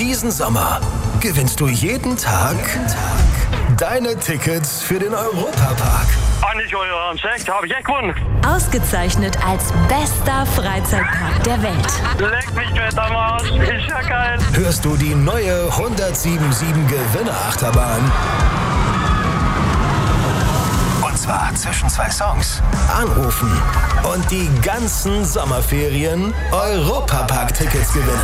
Diesen Sommer gewinnst du jeden Tag deine Tickets für den Europapark. Nicht euer Ernst, echt? Habe ich echt gewonnen? Ausgezeichnet als bester Freizeitpark der Welt. Leck mich fett am Arsch. Ist ja geil. Hörst du die neue 1077 Gewinnerachterbahn? Und zwar zwischen 2 Songs. Anrufen und die ganzen Sommerferien Europapark-Tickets gewinnen.